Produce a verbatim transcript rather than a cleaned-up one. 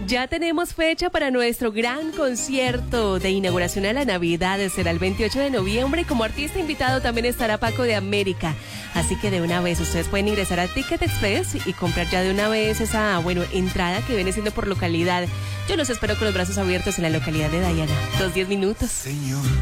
Ya tenemos fecha para nuestro gran concierto de inauguración a la Navidad. Será el veintiocho de noviembre y como artista invitado también estará Paco de América. Así que de una vez ustedes pueden ingresar a Ticket Express y comprar ya de una vez esa, bueno, entrada que viene siendo por localidad. Yo los espero con los brazos abiertos en la localidad de Diana. Dos, diez minutos. Señor.